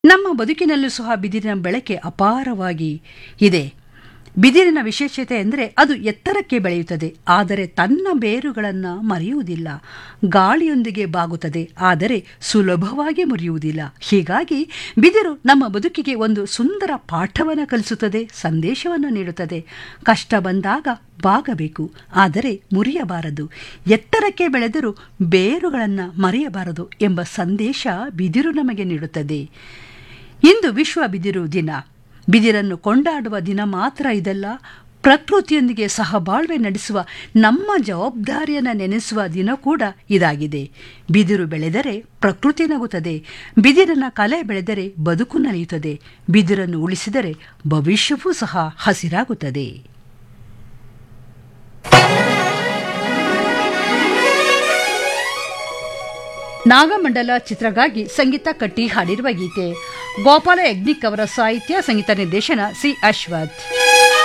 ನಮ್ಮ ಬದುಕಿನಲ್ಲೂ ಸಹ ಬಿದಿರಿನ ಬಳಕೆ ಅಪಾರವಾಗಿ ಇದೆ. ಬಿದಿರಿನ ವಿಶೇಷತೆ ಎಂದರೆ ಅದು ಎತ್ತರಕ್ಕೆ ಬೆಳೆಯುತ್ತದೆ, ಆದರೆ ತನ್ನ ಬೇರುಗಳನ್ನು ಮರೆಯುವುದಿಲ್ಲ. ಗಾಳಿಯೊಂದಿಗೆ ಬಾಗುತ್ತದೆ, ಆದರೆ ಸುಲಭವಾಗಿ ಮುರಿಯುವುದಿಲ್ಲ. ಹೀಗಾಗಿ ಬಿದಿರು ನಮ್ಮ ಬದುಕಿಗೆ ಒಂದು ಸುಂದರ ಪಾಠವನ್ನು ಕಲಿಸುತ್ತದೆ, ಸಂದೇಶವನ್ನು ನೀಡುತ್ತದೆ. ಕಷ್ಟ ಬಂದಾಗ ಬಾಗಬೇಕು, ಆದರೆ ಮುರಿಯಬಾರದು. ಎತ್ತರಕ್ಕೆ ಬೆಳೆದರೂ ಬೇರುಗಳನ್ನು ಮರೆಯಬಾರದು ಎಂಬ ಸಂದೇಶ ಬಿದಿರು ನಮಗೆ ನೀಡುತ್ತದೆ. ಇಂದು ವಿಶ್ವ ಬಿದಿರು ದಿನ. ಬಿದಿರನ್ನು ಕೊಂಡಾಡುವ ದಿನ ಮಾತ್ರ ಇದಲ್ಲ, ಪ್ರಕೃತಿಯೊಂದಿಗೆ ಸಹಬಾಳ್ವೆ ನಡೆಸುವ ನಮ್ಮ ಜವಾಬ್ದಾರಿಯನ್ನು ನೆನೆಸುವ ದಿನ ಕೂಡ ಇದಾಗಿದೆ. ಬಿದಿರು ಬೆಳೆದರೆ ಪ್ರಕೃತಿ ನಗುತ್ತದೆ, ಬಿದಿರಿನ ಕಲೆ ಬೆಳೆದರೆ ಬದುಕು ನಲಿಯುತ್ತದೆ, ಬಿದಿರನ್ನು ಉಳಿಸಿದರೆ ಭವಿಷ್ಯವೂ ಸಹ ಹಸಿರಾಗುತ್ತದೆ. ನಾಗಮಂಡಲ ಚಿತ್ರಗಾಗಿ ಸಂಗೀತ ಕಟ್ಟಿ ಹಾಡಿರುವ ಗೀತೆ. ಗೋಪಾಲ ಯಜ್ಞಿಕ್ ಅವರ ಸಾಹಿತ್ಯ, ಸಂಗೀತ ನಿರ್ದೇಶನ ಸಿ. ಅಶ್ವಥ್.